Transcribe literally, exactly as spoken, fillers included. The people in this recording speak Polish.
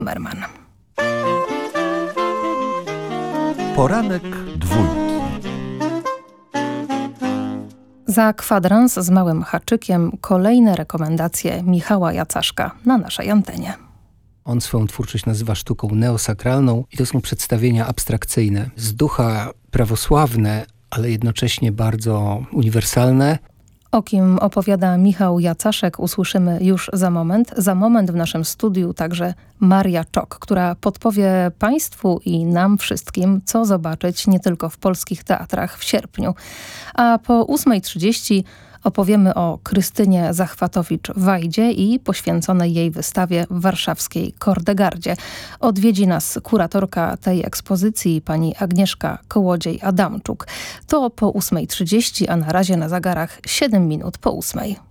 Merman. Poranek dwójki. Za kwadrans z małym haczykiem kolejne rekomendacje Michała Jacaszka na naszej antenie. On swoją twórczość nazywa sztuką neosakralną i to są przedstawienia abstrakcyjne, z ducha prawosławne, ale jednocześnie bardzo uniwersalne. O kim opowiada Michał Jacaszek, usłyszymy już za moment. Za moment w naszym studiu także Maria Czok, która podpowie Państwu i nam wszystkim, co zobaczyć nie tylko w polskich teatrach w sierpniu. A po ósmej trzydzieści opowiemy o Krystynie Zachwatowicz-Wajdzie i poświęconej jej wystawie w warszawskiej Kordegardzie. Odwiedzi nas kuratorka tej ekspozycji, pani Agnieszka Kołodziej-Adamczuk. To po ósmej trzydzieści, a na razie na zegarach siedem minut po ósmej.